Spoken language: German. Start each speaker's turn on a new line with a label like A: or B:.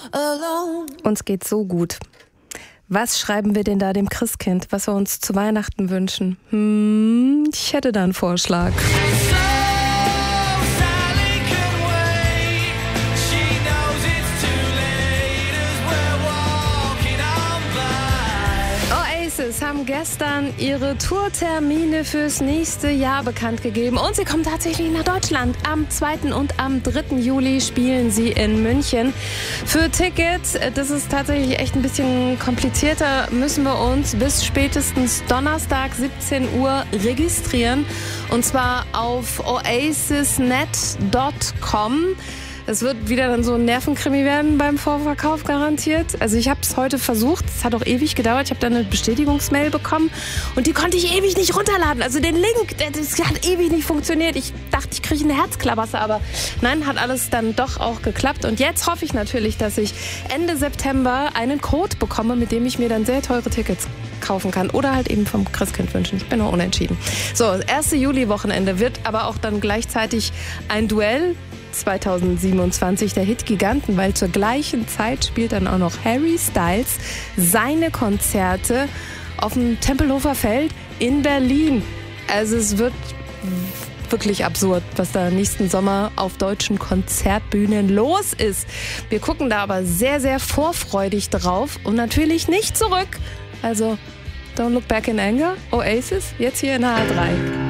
A: Uns geht's so gut. Was schreiben wir denn da dem Christkind, was wir uns zu Weihnachten wünschen? Ich hätte da einen Vorschlag. Oasis haben gestern ihre Tourtermine fürs nächste Jahr bekannt gegeben und sie kommen tatsächlich nach Deutschland. Am 2. und am 3. Juli spielen sie in München. Für Tickets, das ist tatsächlich echt ein bisschen komplizierter, müssen wir uns bis spätestens Donnerstag 17 Uhr registrieren und zwar auf oasisnet.com. Es wird wieder dann so ein Nervenkrimi werden beim Vorverkauf garantiert. Also ich habe es heute versucht, es hat auch ewig gedauert. Ich habe dann eine Bestätigungsmail bekommen und die konnte ich ewig nicht runterladen. Also den Link, das hat ewig nicht funktioniert. Ich dachte, ich kriege eine Herzklabasse, aber nein, hat alles dann doch auch geklappt. Und jetzt hoffe ich natürlich, dass ich Ende September einen Code bekomme, mit dem ich mir dann sehr teure Tickets kaufen kann oder halt eben vom Christkind wünschen. Ich bin noch unentschieden. So, das erste Juli-Wochenende wird aber auch dann gleichzeitig ein Duell 2027 der Hit Giganten, weil zur gleichen Zeit spielt dann auch noch Harry Styles seine Konzerte auf dem Tempelhofer Feld in Berlin. Also es wird wirklich absurd, was da nächsten Sommer auf deutschen Konzertbühnen los ist. Wir gucken da aber sehr, sehr vorfreudig drauf und natürlich nicht zurück. Also Don't Look Back in Anger, Oasis, jetzt hier in HR3.